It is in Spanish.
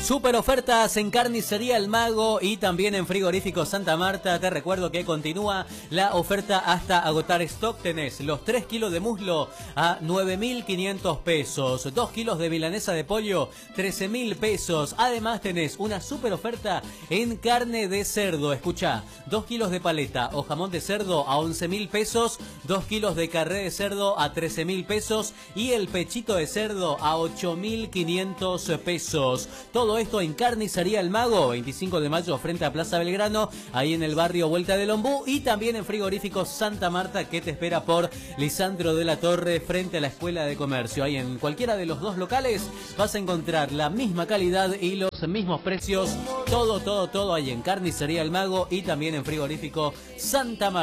Super ofertas en Carnicería El Mago y también en Frigorífico Santa Marta. Te recuerdo que continúa la oferta hasta agotar stock. Tenés los 3 kilos de muslo a 9.500 pesos, 2 kilos de milanesa de pollo 13.000 pesos. Además tenés una super oferta en carne de cerdo. Escuchá, 2 kilos de paleta o jamón de cerdo a 11.000 pesos, 2 kilos de carré de cerdo a 13.000 pesos y el pechito de cerdo a 8.500 pesos. Todo esto en Carnicería El Mago, 25 de mayo frente a Plaza Belgrano, ahí en el barrio Vuelta del Ombú, y también en Frigorífico Santa Marta, que te espera por Lisandro de la Torre frente a la Escuela de Comercio. Ahí en cualquiera de los dos locales vas a encontrar la misma calidad y los mismos precios. Todo ahí en Carnicería El Mago y también en Frigorífico Santa Marta.